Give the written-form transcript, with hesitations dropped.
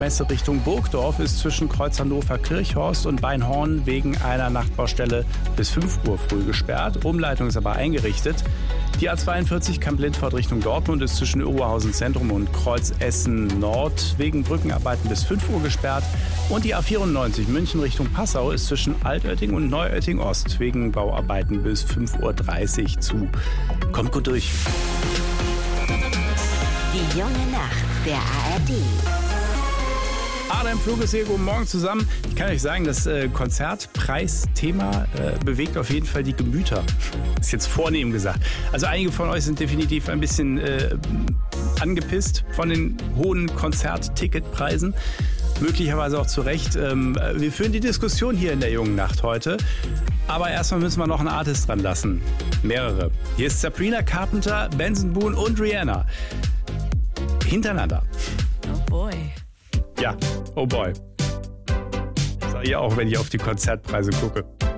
Messe Richtung Burgdorf ist zwischen Kreuz Hannover-Kirchhorst und Beinhorn wegen einer Nachtbaustelle bis 5 Uhr früh gesperrt. Umleitung ist aber eingerichtet. Die A42 Kamp-Lindfort Richtung Dortmund ist zwischen Oberhausen Zentrum und Kreuz Essen Nord wegen Brückenarbeiten bis 5 Uhr gesperrt. Und die A94 München Richtung Passau ist zwischen Altötting und Neuötting Ost wegen Bauarbeiten bis 5.30 Uhr zu. Kommt gut durch. Die junge Nacht der ARD. Adam Fluges hier, guten Morgen zusammen. Ich kann euch sagen, das Konzertpreisthema bewegt auf jeden Fall die Gemüter. Ist jetzt vornehm gesagt. Also einige von euch sind definitiv ein bisschen angepisst von den hohen Konzertticketpreisen. Möglicherweise auch zu Recht. Wir führen die Diskussion hier in der jungen Nacht heute. Aber erstmal müssen wir noch einen Artist dran lassen. Mehrere. Hier ist Sabrina Carpenter, Benson Boone und Rihanna. Hintereinander. Oh boy. Ja, oh boy. Das sage ich auch, wenn ich auf die Konzertpreise gucke.